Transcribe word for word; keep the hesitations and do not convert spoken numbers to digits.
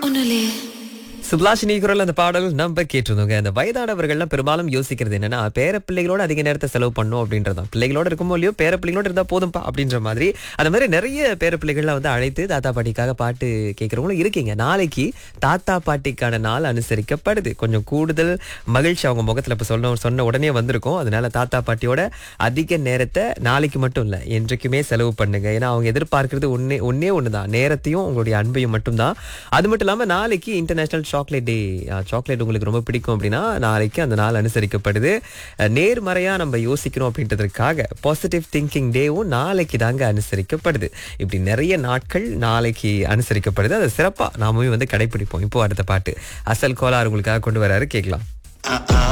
ஒன்னும் இல்லையே. சுப்லாஷினி குரல் அந்த பாடல் நம்ம கேட்டிருந்தோங்க. அந்த வயதானவர்கள்லாம் பெரும்பாலும் யோசிக்கிறது என்னன்னா, பேர பிள்ளைகளோட அதிக நேரத்தை செலவு பண்ணும் அப்படின்றதான். பிள்ளைகளோட இருக்குமோ இல்லையோ, பேர பிள்ளைகளோட இருந்தா போதும்பா அப்படின்ற மாதிரி. அந்த மாதிரி நிறைய பேர பிள்ளைகள்லாம் வந்து அழைத்து தாத்தா பாட்டிக்காக பாட்டு கேட்கறவங்களும் இருக்கீங்க. நாளைக்கு தாத்தா பாட்டிக்கான நாள் அனுசரிக்கப்படுது. கொஞ்சம் கூடுதல் மகிழ்ச்சி அவங்க முகத்துல இப்ப சொன்ன சொன்ன உடனே வந்திருக்கும். அதனால தாத்தா பாட்டியோட அதிக நேரத்தை நாளைக்கு மட்டும் இல்ல, என்றைக்குமே செலவு பண்ணுங்க. ஏன்னா அவங்க எதிர்பார்க்கிறது ஒன்னே ஒன்னே ஒண்ணுதான், நேரத்தையும் உங்களுடைய அன்பையும் மட்டும்தான். அது மட்டும் இல்லாம நாளைக்கு இன்டர்நேஷனல் சாக்லேட் டே. சாக்லேட் உங்களுக்கு ரொம்ப பிடிக்கும் அப்படின்னா நாளைக்கு அந்த நாள் அனுசரிக்கப்படுது. நேர்மறையா நம்ம யோசிக்கணும் அப்படின்றதுக்காக பாசிட்டிவ் திங்கிங் டேவும் நாளைக்கு தாங்க அனுசரிக்கப்படுது. இப்படி நிறைய நாட்கள் நாளைக்கு அனுசரிக்கப்படுது. அதை சிறப்பா நாமும் வந்து கடைபிடிப்போம். இப்போ அடுத்த பாட்டு அசல் கோலார் உங்களுக்காக கொண்டு வராரு, கேட்கலாம்.